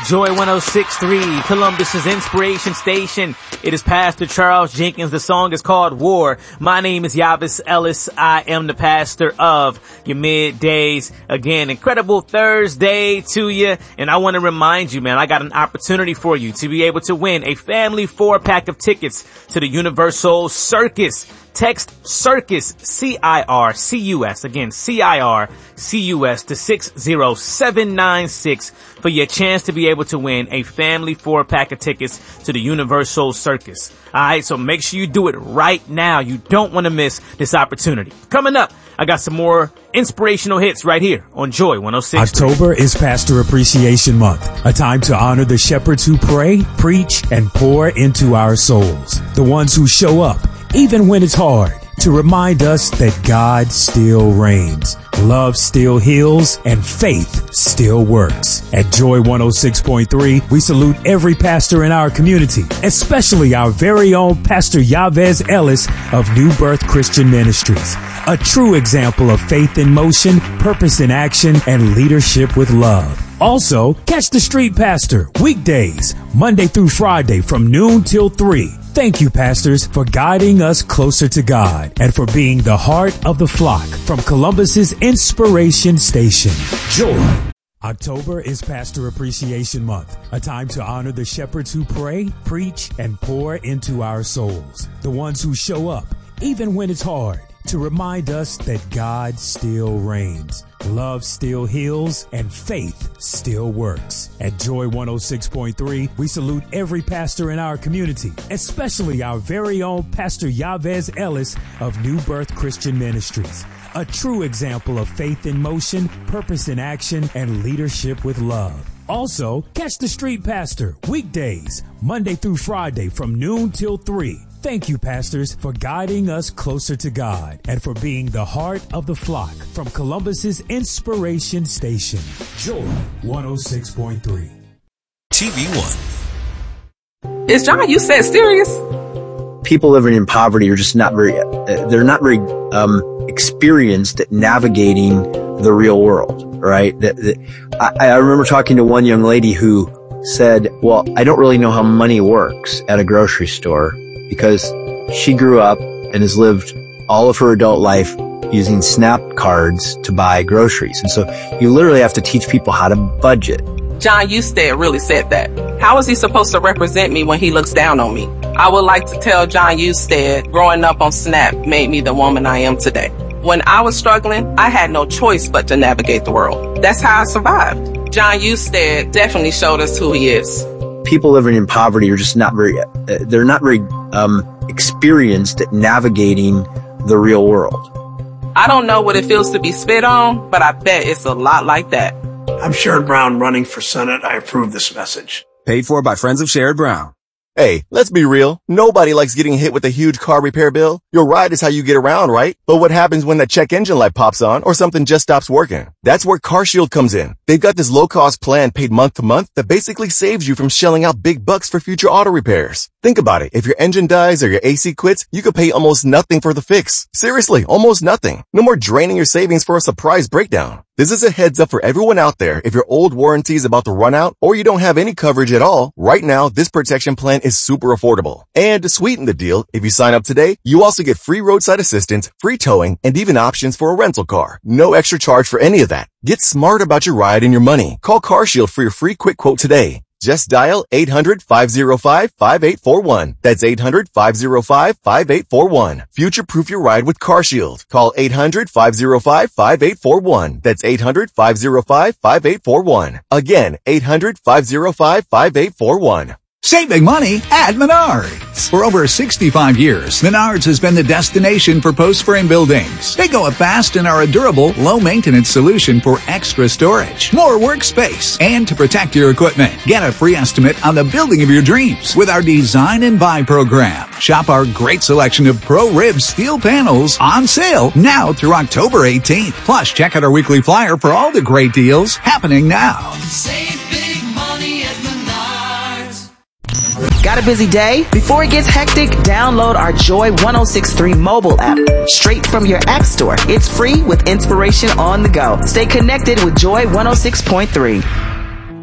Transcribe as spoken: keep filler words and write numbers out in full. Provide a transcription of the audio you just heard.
Joy one oh six point three, Columbus's Inspiration Station. It is Pastor Charles Jenkins. The song is called War. My name is Yavis Ellis. I am the pastor of your middays. Again, incredible Thursday to you. And I want to remind you, man, I got an opportunity for you to be able to win a family four pack of tickets to the Universal Circus. Text Circus, C I R C U S, again, C I R C U S to six zero seven nine six for your chance to be able to win a family four pack of tickets to the Universal Circus. Alright, so make sure you do it right now. You don't want to miss this opportunity. Coming up, I got some more inspirational hits right here on Joy one oh six. October is Pastor Appreciation Month, a time to honor the shepherds who pray, preach, and pour into our souls. The ones who show up even when it's hard, to remind us that God still reigns, love still heals, and faith still works. At Joy one oh six point three, we salute every pastor in our community, especially our very own Pastor Yavis Ellis of New Birth Christian Ministries, a true example of faith in motion, purpose in action, and leadership with love. Also, catch the Street Pastor weekdays, Monday through Friday from noon till three. Thank you, pastors, for guiding us closer to God and for being the heart of the flock from Columbus's Inspiration Station. Joy. October is Pastor Appreciation Month, a time to honor the shepherds who pray, preach, and pour into our souls. The ones who show up even when it's hard, to remind us that God still reigns, love still heals, and faith still works. At Joy one oh six point three, we salute every pastor in our community, especially our very own Pastor Yavis Ellis of New Birth Christian Ministries, a true example of faith in motion, purpose in action, and leadership with love. Also, catch the Street Pastor weekdays, Monday through Friday from noon till three. Thank you, pastors, for guiding us closer to God and for being the heart of the flock from Columbus's Inspiration Station. Joy one oh six point three. T V One. Is John Used serious? People living in poverty are just not very, uh, they're not very um, experienced at navigating the real world, right? The, the, I, I remember talking to one young lady who said, well, I don't really know how money works at a grocery store, because she grew up and has lived all of her adult life using SNAP cards to buy groceries. And so you literally have to teach people how to budget. John Usted really said that. How is he supposed to represent me when he looks down on me? I would like to tell John Usted, growing up on SNAP made me the woman I am today. When I was struggling, I had no choice but to navigate the world. That's how I survived. John Usted definitely showed us who he is. People living in poverty are just not very, uh, they're not very um, experienced at navigating the real world. I don't know what it feels to be spit on, but I bet it's a lot like that. I'm Sherrod Brown running for Senate. I approve this message. Paid for by friends of Sherrod Brown. Hey, let's be real. Nobody likes getting hit with a huge car repair bill. Your ride is how you get around, right? But what happens when that check engine light pops on or something just stops working? That's where CarShield comes in. They've got this low-cost plan paid month to month that basically saves you from shelling out big bucks for future auto repairs. Think about it. If your engine dies or your A C quits, you could pay almost nothing for the fix. Seriously, almost nothing. No more draining your savings for a surprise breakdown. This is a heads up for everyone out there. If your old warranty is about to run out or you don't have any coverage at all, right now, this protection plan is super affordable. And to sweeten the deal, if you sign up today, you also get free roadside assistance, free towing, and even options for a rental car. No extra charge for any of that. Get smart about your ride and your money. Call CarShield for your free quick quote today. Just dial eight hundred, five oh five, five eight four one. That's eight hundred, five oh five, five eight four one. Future-proof your ride with CarShield. Call eight hundred, five oh five, five eight four one. That's eight hundred, five oh five, five eight four one. Again, eight hundred, five oh five, five eight four one. Saving money at Menards. For over sixty-five years, Menards has been the destination for post-frame buildings. They go up fast and are a durable, low-maintenance solution for extra storage, more workspace, and to protect your equipment. Get a free estimate on the building of your dreams with our Design and Buy program. Shop our great selection of Pro-Rib steel panels on sale now through October eighteenth. Plus, check out our weekly flyer for all the great deals happening now. Save big money at Menards. Got a busy day? Before it gets hectic, download our Joy one oh six point three mobile app straight from your app store. It's free with inspiration on the go. Stay connected with Joy one oh six point three.